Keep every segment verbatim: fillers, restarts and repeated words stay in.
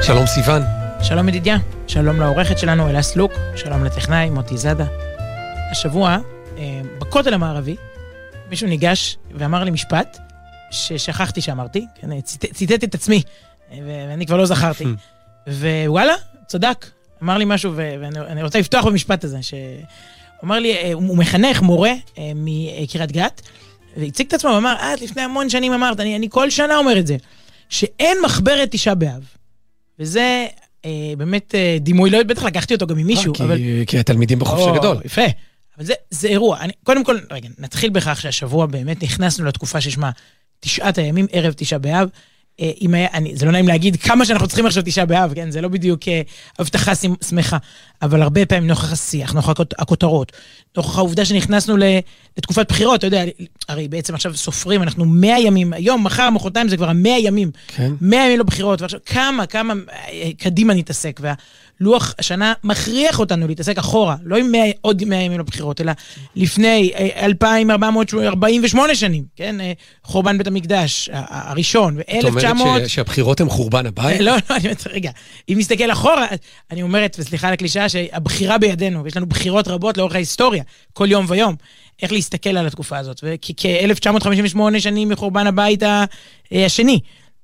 שלום סיוון. שלום ידידיה, שלום לעורכת שלנו אלס לוק, שלום לטכנאי מוטי זאדה. השבוע, בכותל המערבי, מישהו ניגש ואמר לי משפט ששכחתי שאמרתי, ציטט את עצמי, ואני כבר לא זכרתי. ווואלה, צדק, אמר לי משהו, ואני רוצה לפתוח במשפט הזה, שהוא אמר לי, הוא מחנך מורה מקריית גת, והציג את עצמו ואמר, עד לפני המון שנים אמרת, אני, אני כל שנה אומר את זה, שאין מחברת תשעה באב. וזה אה, באמת אה, דימוי, לא בטח לקחתי אותו גם ממישהו. כי, אבל... כי התלמידים בחופש או, הגדול. יפה. אבל זה, זה אירוע. אני, קודם כל, רגע, נתחיל בכך שהשבוע באמת נכנסנו לתקופה ששמה תשעת הימים, ערב תשעה באב. אה, אם היה, אני, זה לא נעים להגיד כמה שאנחנו צריכים עכשיו תשעה באב, כן? זה לא בדיוק אה, הבטחה שמחה. אבל הרבה פעמים נוכח השיח, נוכח הכותרות, נוכח העובדה שנכנסנו לתקופת בחירות, אתה יודע, הרי בעצם עכשיו סופרים, אנחנו מאה ימים, היום, מחר, מחרתיים, זה כבר מאה ימים, כן. מאה ימים לא בחירות, ועכשיו כמה, כמה קדימה נתעסק, והלוח השנה מכריח אותנו להתעסק אחורה, לא עם מאה, עוד מאה ימים לא בחירות, אלא לפני אלפיים ארבע מאות ארבעים ושמונה שנים, כן, חורבן בית המקדש, הראשון, ו-אלף תשע מאות... את אומרת שהבחירות הם חורבן הבית? לא, לא, אני אומרת, רגע, אם נסתכל אחורה, אני אומרת, וסליחה על הקלישאה, שהבחירה בידינו, ויש לנו בחירות רבות לאורך ההיסטוריה, כל יום ויום, איך להסתכל על התקופה הזאת, וכ-אלף תשע מאות חמישים ושמונה שנים מחורבן הבית השני,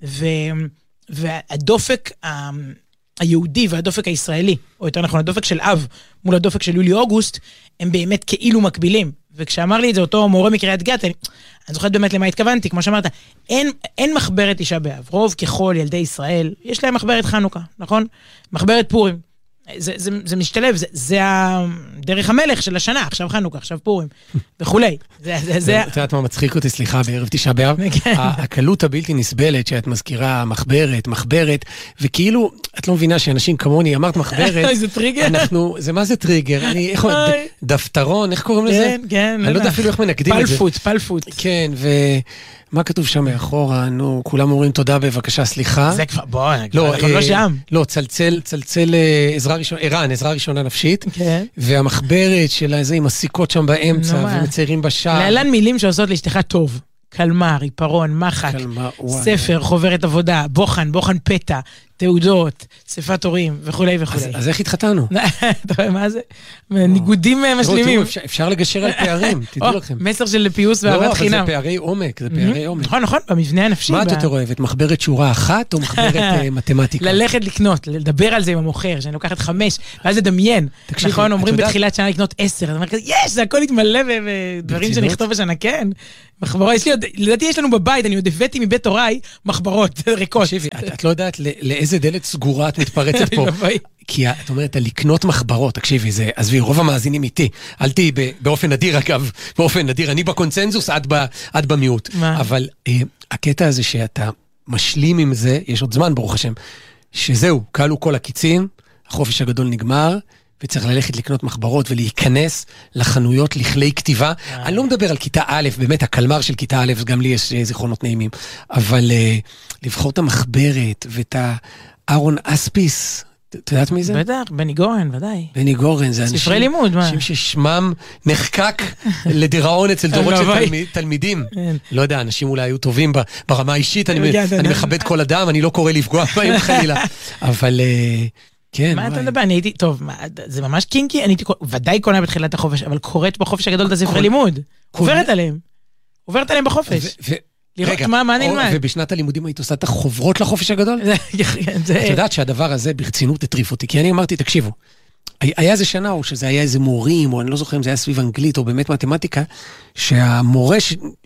והדופק היהודי והדופק הישראלי, או יותר נכון, הדופק של אב מול הדופק של יולי-אוגוסט, הם באמת כאילו מקבילים, וכשאמר לי את זה אותו מורה מקריית גת, אני, אני זוכרת באמת למה התכוונתי, כמו שאמרת, אין, אין מחברת תשעה באב, רוב ככל ילדי ישראל, יש להם מחברת חנוכה, נכון? מחברת פורים. זה, זה, זה משתלב, זה, זה דרך המלך של השנה, עכשיו חנוכה, עכשיו פורים, וכולי. זה, זה, זה... את יודעת מה מצחיק אותי, סליחה, בערב תשעה באב? הקלות הבלתי נסבלת שאת מזכירה מחברת, מחברת, וכאילו, את לא מבינה שאנשים כמוני, אמרת מחברת, זה טריגר? אנחנו, זה מה זה טריגר? אני, איך, דפתרון, איך קוראים לזה? כן, כן. אני לא יודע אפילו איך מנקדים את זה. פלפוט, פלפוט. כן, ו... מה כתוב שם מאחורה? נו, כולם אומרים תודה בבקשה, סליחה. זה כבר, בוא, אנחנו לא שם. לא, צלצל, צלצל עזרה ראשונה, ערן, עזרה ראשונה נפשית. כן. והמחברת של הזה עם הסיכות שם באמצע, ומציירים בשער. להלן מילים שעושות לאשתך טוב. קלמר, עיפרון, מחק, ספר, חוברת עבודה, בוחן, בוחן פתע, תעודות, שפת הורים, וכולי וכולי. אז איך התחתנו? אתה רואה מה זה? ניגודים משלימים. אפשר לגשר על פערים, תדעו לכם. מסר של פיוס ואהבת חינם. לא, אבל זה פערי עומק, זה פערי עומק. נכון, נכון, במבנה הנפשי. מה את יותר אוהבת? מחברת שורה אחת או מחברת מתמטיקה? ללכת לקנות, לדבר על זה עם המוכר, שאני לוקחת חמש, ואז לדמיין. נכון, אומרים בתחילת שנה לקנות עשר, אז אומר כזה, יש, זה הכל יתמלא בדברים שנכתוב בשנה, כן. מחברות, יש לי עוד, לדעתי יש לנו בבית, אני עוד הבאתי מבית הוריי מחברות ריקות. תקשיבי, את לא יודעת לאיזה דלת סגורה את מתפרצת פה. כי את אומרת, לקנות מחברות, תקשיבי, זה, עזבי, רוב המאזינים איתי, אל תהי באופן נדיר, אגב, באופן נדיר, אני בקונצנזוס, עד במיעוט. אבל הקטע הזה שאתה משלים עם זה, יש עוד זמן, ברוך השם, שזהו, קלו כל הקיצים, החופש הגדול נגמר, וצריך ללכת לקנות מחברות ולהיכנס לחנויות לכלי כתיבה. אני לא מדבר על כיתה א', באמת הקלמר של כיתה א', גם לי יש זיכרונות נעימים, אבל לבחור את המחברת ואת הארון אספיס, את יודעת מי זה? בטח, בני גורן, ודאי. בני גורן, זה אנשים... ספרי לימוד, מה? אנשים ששמם נחקק לדיראון אצל דורות של תלמידים. לא יודע, אנשים אולי היו טובים ברמה האישית, אני מכבד כל אדם, אני לא קורא לפגוע בהם חלילה. אבל... כן, מה אתה מדבר? אני הייתי, טוב, זה ממש קינקי, אני ודאי קונה בתחילת החופש, אבל קוראת בחופש הגדול את הספרי לימוד. עוברת עליהם. עוברת עליהם בחופש. לראות מה נלמד. ובשנת הלימודים היית עושה את החוברות לחופש הגדול? את יודעת שהדבר הזה ברצינות הטריף אותי, כי אני אמרתי, תקשיבו, היה איזה שנה, או שזה היה איזה מורים, או אני לא זוכר אם זה היה סביב אנגלית, או באמת מתמטיקה, שהמורה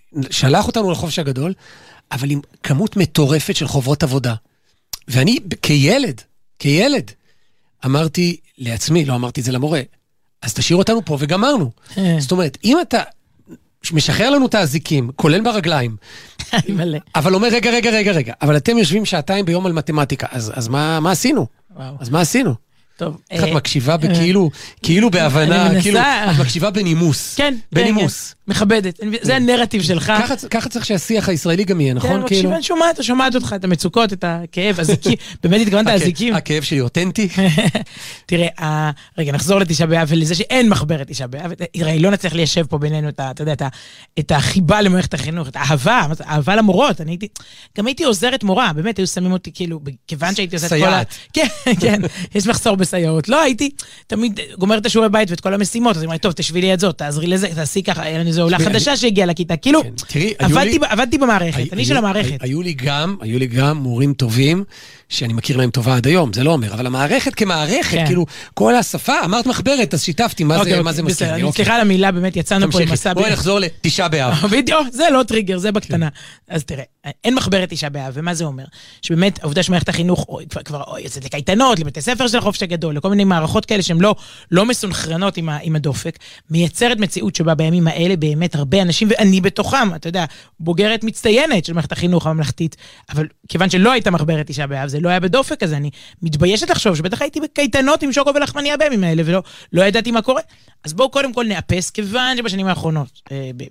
שלח אותנו לחופש הגדול, אבל עם כמות מטורפת של חוברות עבודה. ואני, כילד, כילד, אמרתי לעצמי, לא אמרתי את זה למורה, אז תשאיר אותנו פה וגמרנו. זאת אומרת, אם אתה משחרר לנו את האזיקים, כולל ברגליים, אבל אומר, רגע, רגע, רגע, רגע, אבל אתם יושבים שעתיים ביום על מתמטיקה, אז, אז מה, מה עשינו? אז מה עשינו? טוב. איך את מקשיבה בכאילו, כאילו בהבנה, כאילו, את מקשיבה בנימוס. כן. בנימוס. מכבדת. זה הנרטיב שלך. ככה צריך שהשיח הישראלי גם יהיה, נכון? כן, מקשיבה, שומעת, שומעת אותך, את המצוקות, את הכאב, הזיקים, באמת התכוונת הזיקים. הכאב שלי אותנטי. תראה, רגע, נחזור לתשעה באב, ולזה שאין מחברת תשעה באב, הרי לא נצליח ליישב פה בינינו אתה יודע, את החיבה למערכת החינוך, את האהבה, האהבה למורות. אני הייתי, גם הייתי עוזרת מורה, באמת, היו שמים אותי כאילו, כיוון שהייתי עושה את כל ה... כן, כן, יש מחסור בסייעות. לא, הייתי תמיד גומר את השיעורי בית ואת כל המשימות, אז אני אומר, טוב, תשבי לי את זאת, תעזרי לזה, תעשי ככה, היה לנו איזו עולה חדשה שהגיעה לכיתה, כאילו, עבדתי במערכת, אני של המערכת. היו לי גם, היו לי גם מורים טובים, שאני מכיר להם טובה עד היום, זה לא אומר, אבל המערכת כמערכת, כאילו, כל השפה, אמרת מחברת, אז שיתפתי, מה זה מזכיר לי. סליחה על המילה, באמת יצאנו פה עם מסע. בואי נחזור לתשעה באב. בדיוק, זה לא טריגר, זה בקטנה. אז תראה, אין מחברת תשעה באב, ומה זה אומר? שבאמת, העובדה שמערכת החינוך כבר יוצאת לקייטנות, לבתי ספר של החופש הגדול, לכל מיני מערכות כאלה שהן לא מסונכרנות עם הדופק, מייצרת מציאות שבה בימים האלה באמת הרבה אנשים, ואני בתוכם, אתה יודע, בוגרת מצטיינת של מערכת החינוך הממלכתית, אבל כיוון שלא הייתה מחברת תשעה באב, זה לא היה בדופק, אז אני מתביישת לחשוב שבטח הייתי בקייטנות עם שוקו ולחמניה בימים האלה, ולא לא ידעתי מה קורה. אז בואו קודם כל נאפס, כיוון שבשנים האחרונות,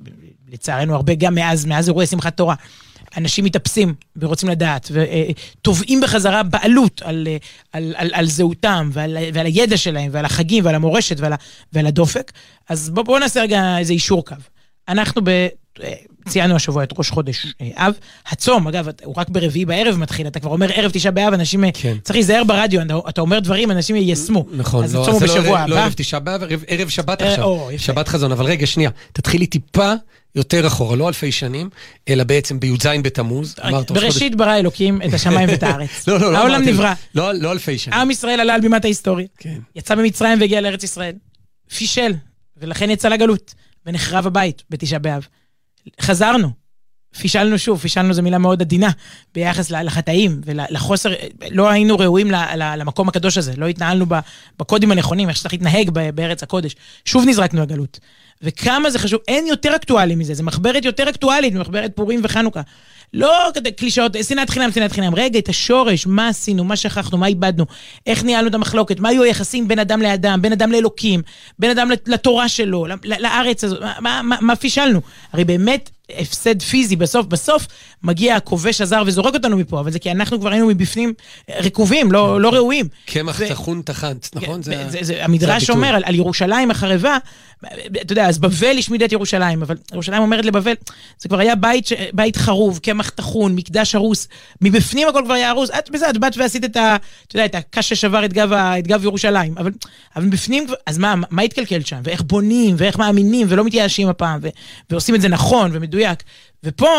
לצערנו הרבה גם מאז, מאז אירועי שמחת תורה, אנשים מתאפסים ורוצים לדעת, ותובעים בחזרה בעלות על, על, על, על זהותם, ועל, ועל הידע שלהם, ועל החגים, ועל המורשת, ועל, ועל הדופק. אז בואו בוא נעשה רגע איזה אישור קו. אנחנו ב... ציינו השבוע את ראש חודש אב, הצום, אגב, הוא רק ברביעי בערב מתחיל, אתה כבר אומר ערב תשעה באב, אנשים, צריך להיזהר ברדיו, אתה אומר דברים, אנשים יישמו. נכון, אז הצום הוא בשבוע הבא. לא ערב תשעה באב, ערב שבת עכשיו, שבת חזון, אבל רגע, שנייה, תתחילי טיפה יותר אחורה, לא אלפי שנים, אלא בעצם בי"ז בתמוז. בראשית ברא אלוקים את השמיים ואת הארץ. לא, לא, לא. העולם נברא. לא אלפי שנים. עם ישראל עלה על בימת ההיסטוריה. יצא במצרים והגיע לארץ ישראל. פישל, ולכן יצא לגלות, ונחרב הבית בתשעה באב. חזרנו, פישלנו שוב, פישלנו זו מילה מאוד עדינה ביחס לחטאים ולחוסר, לא היינו ראויים למקום הקדוש הזה, לא התנהלנו בקודים הנכונים, איך שצריך להתנהג בארץ הקודש. שוב נזרקנו לגלות. וכמה זה חשוב, אין יותר אקטואלי מזה, זה מחברת יותר אקטואלית ממחברת פורים וחנוכה. לא כדי קלישאות, שנאת חינם, שנאת חינם. רגע, את השורש, מה עשינו, מה שכחנו, מה איבדנו, איך ניהלנו את המחלוקת, מה היו היחסים בין אדם לאדם, בין אדם לאלוקים, בין אדם לתורה שלו, לארץ הזאת, מה, מה, מה פישלנו? הרי באמת הפסד פיזי, בסוף, בסוף מגיע הכובש הזר וזורק אותנו מפה, אבל זה כי אנחנו כבר היינו מבפנים רקובים, לא, לא ראויים. כמח תחון תחנת, נכון? זה המדרש אומר על ירושלים החרבה, אתה יודע, אז בבל השמיד את ירושלים, אבל ירושלים אומרת לבבל, זה כבר היה בית, בית חרוב, כמח תחון, מקדש הרוס, מבפנים הכל כבר היה הרוס, את בזה, את באת ועשית את ה, אתה יודע, את הקש ששבר את גב, את גב ירושלים, אבל, אבל מבפנים, אז מה, מה התקלקל שם? ואיך בונים, ואיך מאמינים, ולא מתייאשים הפעם, ו, ועושים את זה נכון ומדויק. ופה,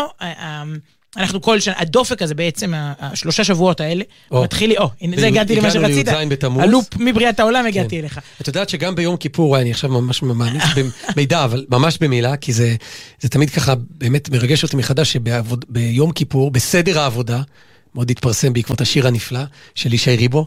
אנחנו כל שנה, הדופק הזה בעצם, השלושה שבועות האלה, מתחיל לי, או, זה הגעתי למה שרצית, הלופ מבריאת העולם הגעתי אליך. את יודעת שגם ביום כיפור, אני עכשיו ממש מאמין במידע, אבל ממש במילה, כי זה תמיד ככה, באמת מרגש אותי מחדש, שביום כיפור, בסדר העבודה, מאוד התפרסם בעקבות השיר הנפלא של ישי ריבו,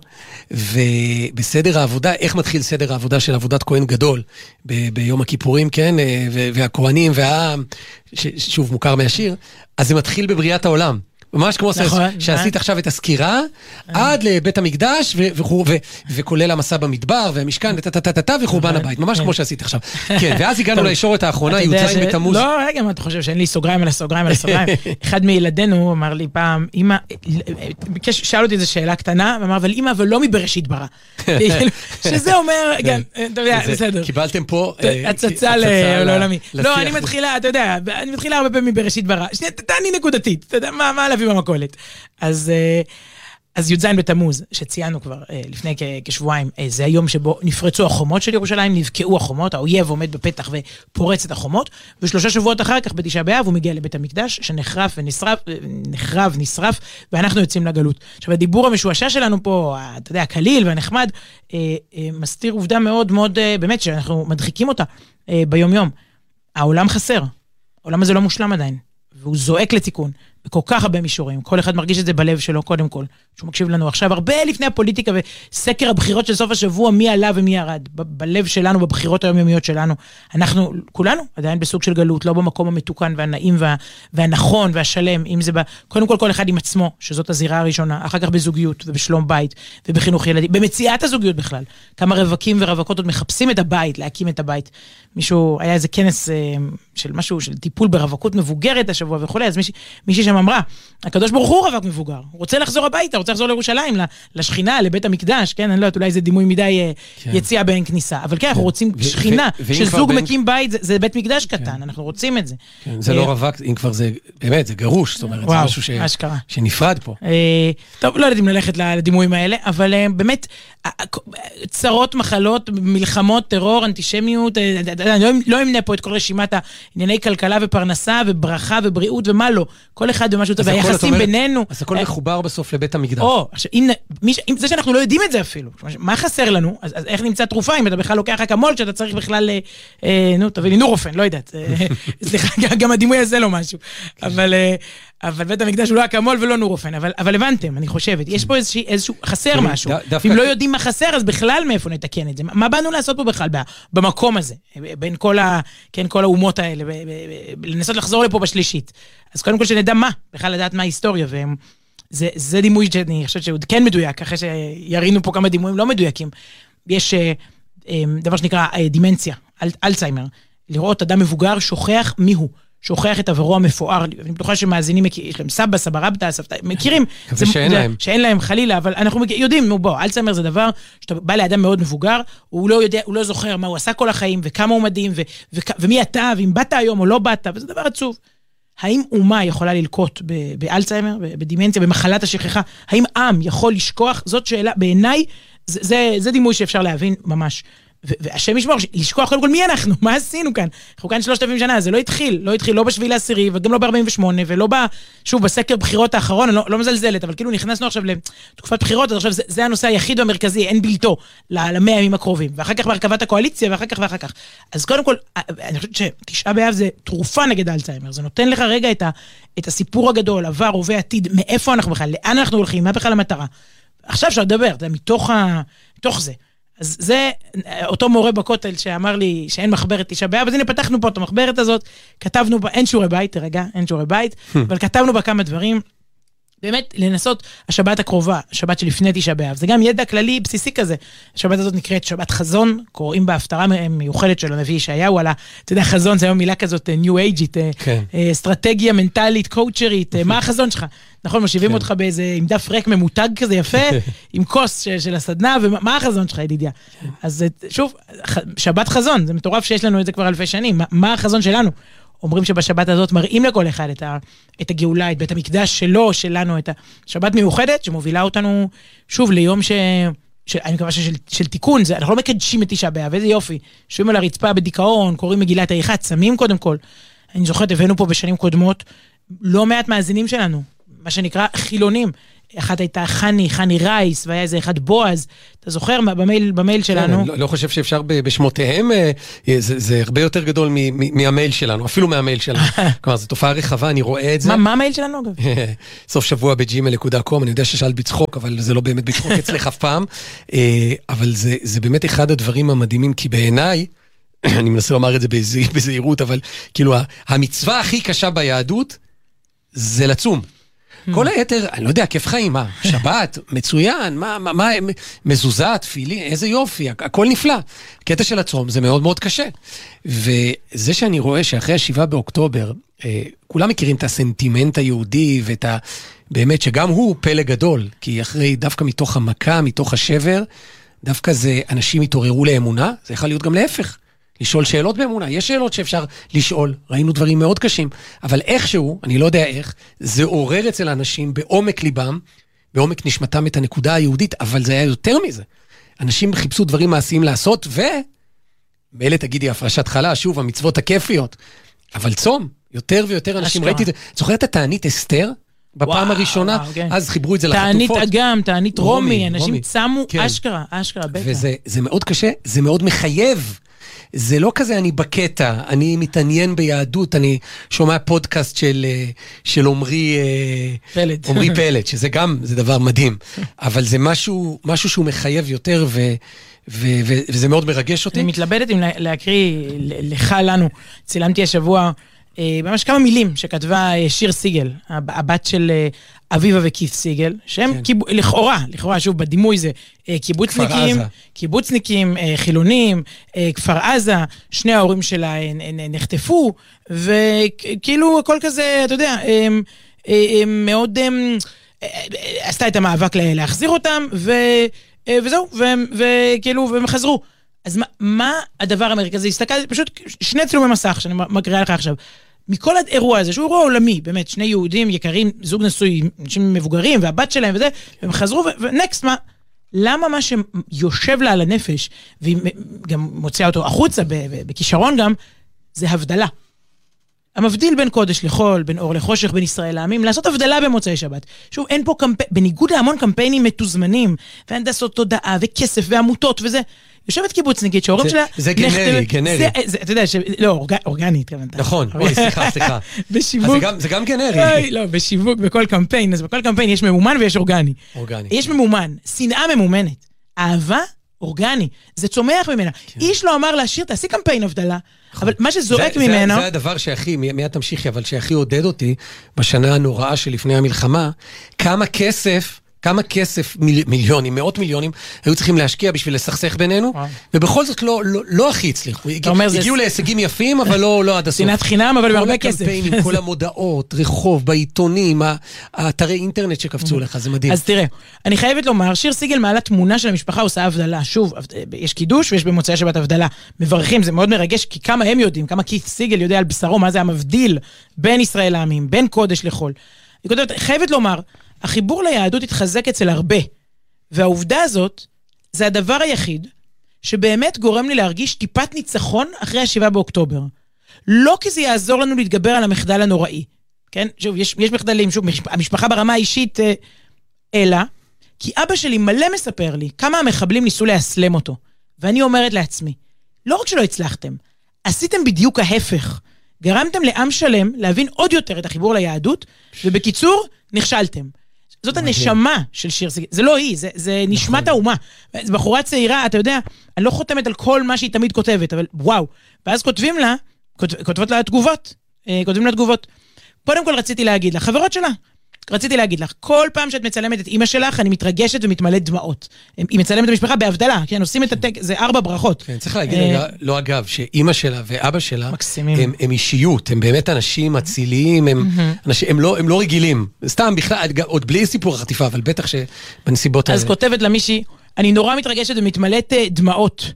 ובסדר העבודה, איך מתחיל סדר העבודה של עבודת כהן גדול ב- ביום הכיפורים, כן, והכהנים והעם, שוב מוכר מהשיר, אז זה מתחיל בבריאת העולם. ממש כמו שעשית עכשיו את הסקירה, עד לבית המקדש, וכולל המסע במדבר, והמשכן, וטטטטטט, וחורבן הבית. ממש כמו שעשית עכשיו. כן, ואז הגענו לישורת האחרונה, י"ז בתמוז. לא, רגע, מה אתה חושב, שאין לי סוגריים על הסוגריים על הסוגריים? אחד מילדינו אמר לי פעם, אמא, שאל אותי איזו שאלה קטנה, ואמר, אבל אמא, אבל לא מבראשית ברא. שזה אומר, כן, אתה יודע, בסדר. קיבלתם פה הצצה לעולמי. לא, אני מתחילה, אתה יודע, אני מתחילה הרבה פעמים מבראשית ברא. שנייה, תעני נקודתית, אתה יודע, מה להביא במקולת. אז, אז י"ז בתמוז, שציינו כבר לפני כשבועיים, זה היום שבו נפרצו החומות של ירושלים, נבקעו החומות, האויב עומד בפתח ופורץ את החומות, ושלושה שבועות אחר כך, בתשעה באב, הוא מגיע לבית המקדש, שנחרף ונשרף, נחרב, נשרף, ואנחנו יוצאים לגלות. עכשיו, הדיבור המשועשע שלנו פה, אתה יודע, הקליל והנחמד, מסתיר עובדה מאוד מאוד, באמת, שאנחנו מדחיקים אותה ביום יום. העולם חסר. העולם הזה לא מושלם עדיין. והוא זועק לתיקון. בכל כך הרבה מישורים, כל אחד מרגיש את זה בלב שלו, קודם כל, שהוא מקשיב לנו עכשיו, הרבה לפני הפוליטיקה וסקר הבחירות של סוף השבוע, מי עלה ומי ירד, ב- בלב שלנו, בבחירות היומיומיות שלנו, אנחנו, כולנו, עדיין בסוג של גלות, לא במקום המתוקן והנעים וה, והנכון והשלם, אם זה, ב, קודם כל כל אחד עם עצמו, שזאת הזירה הראשונה, אחר כך בזוגיות ובשלום בית ובחינוך ילדים, במציאת הזוגיות בכלל, כמה רווקים ורווקות עוד מחפשים את הבית, להקים את הבית, מישהו, היה איזה כנס אה, של משהו, של טיפול ברווקות מבוגרת השבוע וכולי, אז מישהי, מישהי שם אמרה, הקדוש ברוך הוא רווק מבוגר, הוא רוצה לחזור הביתה, הוא רוצה לחזור לירושלים, לשכינה, לבית המקדש, כן, אני לא יודעת, אולי זה דימוי מדי כן. יציאה באין כניסה, אבל כן, אנחנו רוצים ו- שכינה, ו- של זוג בין... מקים בית, זה, זה בית מקדש קטן, כן. אנחנו רוצים את זה. כן, זה לא רווק, אם כבר זה, באמת, זה גרוש, זאת אומרת, וואו, זה משהו ש... שנפרד פה. אה, טוב, לא יודעים ללכת לדימויים האלה, אבל אה, באמת, צרות, מחלות, מלחמות, טרור, אנטישמיות, אני לא אמנה פה את כל רשימת הענייני כלכלה ופרנסה וברכה ובריאות ומה לא. כל אחד במשהו טוב, והיחסים בינינו. אז הכל מחובר בסוף לבית המקדש. או, עכשיו, אם זה שאנחנו לא יודעים את זה אפילו, מה חסר לנו? אז איך נמצא תרופה אם אתה בכלל לוקח רק המול, שאתה צריך בכלל, נו, תביא לי נורופן, לא יודעת. סליחה, גם הדימוי הזה לא משהו. אבל... אבל בית המקדש הוא לא אקמול ולא נורופן, אבל, אבל הבנתם, אני חושבת, יש פה איזשהו, איזשהו חסר משהו, ואם לא יודעים מה חסר, אז בכלל מאיפה נתקן את זה, מה באנו לעשות פה בכלל, במקום הזה, בין כל ה, כן, כל האומות האלה, לנסות לחזור לפה בשלישית, אז קודם כל שנדע מה, בכלל לדעת מה ההיסטוריה, וזה, זה דימוי שאני חושבת שהוא כן מדויק, אחרי שירינו פה כמה דימויים לא מדויקים, יש דבר שנקרא דימנציה, אלצהיימר, לראות אדם מבוגר שוכח מיהו, שוכח את עברו המפואר, אני בטוחה שמאזינים, יש להם סבא, סבא רבתא, סבתא, מכירים? כזה שאין להם. שאין להם חלילה, אבל אנחנו יודעים, בוא, אלצהיימר זה דבר, שאתה בא לאדם מאוד מבוגר, הוא לא יודע, הוא לא זוכר מה הוא עשה כל החיים, וכמה הוא מדהים, ומי אתה, ואם באת היום או לא באת, וזה דבר עצוב. האם אומה יכולה ללקוט באלצהיימר, בדימנציה, במחלת השכחה? האם עם יכול לשכוח? זאת שאלה, בעיניי, זה דימוי שאפשר להבין ממש. והשם ישמור, לשכוח קודם כל מי אנחנו, מה עשינו כאן? אנחנו כאן שלושת אלפים שנה, זה לא התחיל, לא התחיל לא בשביל העשירי, וגם לא ב-ארבעים ושמונה, ולא ב... שוב, בסקר בחירות האחרון, אני לא, לא מזלזלת, אבל כאילו נכנסנו עכשיו לתקופת בחירות, אז עכשיו זה, זה הנושא היחיד והמרכזי, אין בלתו, למאה הימים הקרובים, ואחר כך בהרכבת הקואליציה, ואחר כך ואחר כך. אז קודם כל, אני חושבת שתשעה באב זה תרופה נגד אלצהיימר, זה נותן לך רגע את, ה, את הסיפור הגדול, עבר, הווה, עתיד, מאיפה אנחנו בכלל, לאן אנחנו הולכים, מה בכלל המטרה. עכשיו אפשר לדבר, זה מתוך ה... מתוך זה. אז זה אותו מורה בכותל שאמר לי שאין מחברת תשעה באב, אז הנה פתחנו פה את המחברת הזאת, כתבנו בה, אין שיעורי בית, רגע, אין שיעורי בית, אבל כתבנו בה כמה דברים, באמת לנסות השבת הקרובה, השבת שלפני תשעה באב, זה גם ידע כללי בסיסי כזה, השבת הזאת נקראת שבת חזון, קוראים בהפטרה מיוחדת של הנביא ישעיהו, על ה, אתה יודע, חזון זה היום מילה כזאת ניו אייג'ית, אסטרטגיה מנטלית, קואוצ'רית, מה החזון שלך? נכון, מושיבים אותך באיזה, עם דף ריק ממותג כזה יפה, עם כוס של הסדנה, ומה החזון שלך, ידידיה? אז שוב, שבת חזון, זה מטורף שיש לנו את זה כבר אלפי שנים, מה החזון שלנו? אומרים שבשבת הזאת מראים לכל אחד את, ה, את הגאולה, את בית המקדש שלו, שלנו, את השבת מיוחדת, שמובילה אותנו שוב ליום ש... של, אני מקווה של, של תיקון, זה, אנחנו לא מקדשים את תשעה באב, איזה יופי, שומעים על הרצפה בדיכאון, קוראים מגילת האיכה, צמים קודם כל, אני זוכרת, הבאנו פה בשנים קודמות, לא מעט מאזינים שלנו, מה שנקרא חילונים, אחת הייתה חני, חני רייס, והיה איזה אחד בועז, אתה זוכר במייל, במייל שלנו? לא, לא חושב שאפשר בשמותיהם, זה, זה הרבה יותר גדול מהמייל שלנו, אפילו מהמייל שלנו. כלומר, זו תופעה רחבה, אני רואה את זה. מה, מה המייל שלנו אגב? סוף שבוע בג'ימייל נקודה קום, אני יודע ששאלת בצחוק, אבל זה לא באמת בצחוק אצלך אף פעם, אבל זה, זה באמת אחד הדברים המדהימים, כי בעיניי, אני מנסה לומר את זה בזהירות, אבל כאילו, המצווה הכי קשה ביהדות, זה לצום. כל היתר, אני לא יודע, כיף חיים, מה? שבת, מצוין, מה, מה, מה, מזוזה, תפילי, איזה יופי, הכל נפלא. קטע של הצום, זה מאוד מאוד קשה. וזה שאני רואה שאחרי השבעה באוקטובר, אה, כולם מכירים את הסנטימנט היהודי, ואת ה... באמת שגם הוא פלא גדול, כי אחרי, דווקא מתוך המכה, מתוך השבר, דווקא זה, אנשים התעוררו לאמונה, זה יכול להיות גם להפך. לשאול שאלות באמונה, יש שאלות שאפשר לשאול, ראינו דברים מאוד קשים, אבל איכשהו, אני לא יודע איך, זה עורר אצל האנשים בעומק ליבם, בעומק נשמתם את הנקודה היהודית, אבל זה היה יותר מזה. אנשים חיפשו דברים מעשיים לעשות, ומאלה תגידי, הפרשת חלה, שוב, המצוות הכיפיות, אבל צום, יותר ויותר אנשים, ראיתי את זה, זוכרת את התענית אסתר? בפעם הראשונה, אז חיברו את זה לחטופות. תענית אגם, תענית רומי, אנשים צמו אשכרה, אשכרה, בטח. וזה מאוד קשה, זה מאוד מחייב. זה לא כזה אני בקטע, אני מתעניין ביהדות, אני שומע פודקאסט של, של עומרי פלד. עומרי פלד, שזה גם, זה דבר מדהים, אבל זה משהו, משהו שהוא מחייב יותר ו... ו- ו- וזה מאוד מרגש אותי. אני מתלבטת אם להקריא לך לנו. צילמתי השבוע ממש כמה מילים שכתבה שיר סיגל, הבת של אביבה וכית' סיגל, שהם כן. קיב... לכאורה, לכאורה, שוב, בדימוי זה קיבוצניקים, קיבוצניקים, חילונים, כפר עזה, שני ההורים שלה נחטפו, וכאילו הכל כזה, אתה יודע, מאוד עשתה את המאבק להחזיר אותם, ו... וזהו, וכאילו, והם חזרו. אז מה, מה הדבר המרכזי? הסתכל, פשוט שני צילומי מסך שאני מקריאה לך עכשיו. מכל האירוע הזה, שהוא אירוע עולמי, באמת, שני יהודים יקרים, זוג נשוי, אנשים מבוגרים, והבת שלהם וזה, והם חזרו, ונקסט, מה? למה מה שיושב לה על הנפש, והיא גם מוציאה אותו החוצה, בכישרון גם, זה הבדלה. המבדיל בין קודש לחול, בין אור לחושך, בין ישראל לעמים, לעשות הבדלה במוצאי שבת. שוב, אין פה קמפיין, בניגוד להמון קמפיינים מתוזמנים, והנדסות תודעה, וכסף, ועמותות, וזה, יושבת קיבוצניקית, שההורים שלה... זה גנרי, גנרי. אתה יודע, לא, אורגנית, כמובן. נכון, אוי, סליחה, סליחה. בשיווק... זה גם גנרי. לא, בשיווק, בכל קמפיין, אז בכל קמפיין יש ממומן ויש אורגני. אורגני. יש ממומן, שנאה ממומנת. אהבה, אורגני. זה צומח ממנה. איש לא אמר להשאיר, תעשי קמפיין הבדלה, אבל מה שזורק ממנו... זה הדבר שהכי, מיד תמשיכי, אבל שהכי עודד אותי, בשנה הנוראה שלפני המלחמה, כמה כסף... כמה כסף, מיל, מיליונים, מאות מיליונים, היו צריכים להשקיע בשביל לסכסך בינינו, ובכל זאת לא, לא, לא הכי הצליחו. הגיעו להישגים יפים, אבל לא, לא עד הסוף. שנאת חינם, אבל בהרבה כסף. כל הקמפיינים, כל המודעות, רחוב, בעיתונים, האתרי אינטרנט שקפצו לך, זה מדהים. אז תראה, אני חייבת לומר, שיר סיגל מעלה תמונה של המשפחה, עושה הבדלה. שוב, יש קידוש ויש במוצאי שבת הבדלה. מברכים, זה מאוד מרגש, כי כמה הם יודעים, כמה קית' סיגל יודע על בשרו, מה זה המבדיל בין ישראל לעמים, בין קודש לחול. אני כותבת, חייבת לומר, החיבור ליהדות התחזק אצל הרבה, והעובדה הזאת, זה הדבר היחיד, שבאמת גורם לי להרגיש טיפת ניצחון אחרי השבעה באוקטובר. לא כי זה יעזור לנו להתגבר על המחדל הנוראי, כן? שוב, יש, יש מחדלים, שוב, המשפחה ברמה האישית, אלא, כי אבא שלי מלא מספר לי, כמה המחבלים ניסו להסלם אותו, ואני אומרת לעצמי, לא רק שלא הצלחתם, עשיתם בדיוק ההפך, גרמתם לעם שלם להבין עוד יותר את החיבור ליהדות, ובקיצור, נכשלתם. זאת הנשמה של שיר סיגל. זה לא היא, זה, זה נשמת האומה. זו בחורה צעירה, אתה יודע, אני לא חותמת על כל מה שהיא תמיד כותבת, אבל וואו. ואז כותבים לה, כותבות לה תגובות. כותבים לה תגובות. קודם כל רציתי להגיד לה, חברות שלה, רציתי להגיד לך, כל פעם שאת מצלמת את אמא שלך, אני מתרגשת ומתמלאת דמעות. היא מצלמת את המשפחה בהבדלה, כן, עושים את הטק, זה ארבע ברכות. כן, צריך להגיד, לא אגב, שאמא שלה ואבא שלה, הם אישיות, הם באמת אנשים אציליים, הם לא רגילים. סתם בכלל, עוד בלי סיפור החטיפה, אבל בטח שבנסיבות האלה. אז כותבת למישהי, אני נורא מתרגשת ומתמלאת דמעות.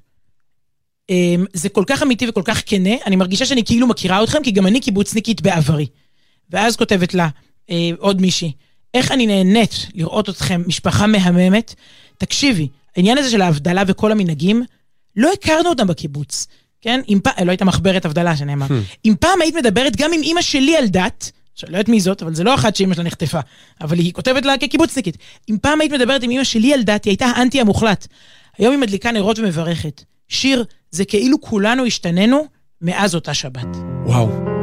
זה כל כך אמיתי וכל כך כנה, אני מרגישה שאני כאילו מכירה אתכם, כי גם אני קיבוצניקית בעברי. ואז כותבת לה, אה, עוד מישהי, איך אני נהנית לראות אתכם משפחה מהממת, תקשיבי, העניין הזה של ההבדלה וכל המנהגים, לא הכרנו אותם בקיבוץ, כן? אם פעם, לא הייתה מחברת הבדלה שנאמר, אם פעם היית מדברת גם עם אמא שלי על דת, לא יודעת מי זאת, אבל זה לא אחת שאמא שלה נחטפה, אבל היא כותבת לה כקיבוצניקית, אם פעם היית מדברת עם אמא שלי על דת, היא הייתה האנטי המוחלט, היום היא מדליקה נרות ומברכת, שיר, זה כאילו כולנו השתננו מאז אותה שבת. וואו.